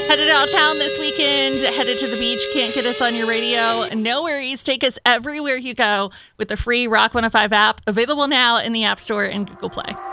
Headed out of town this weekend, headed to the beach, can't get us on your radio. No worries. Take us everywhere you go with the free Rock 105 app, available now in the App Store and Google Play.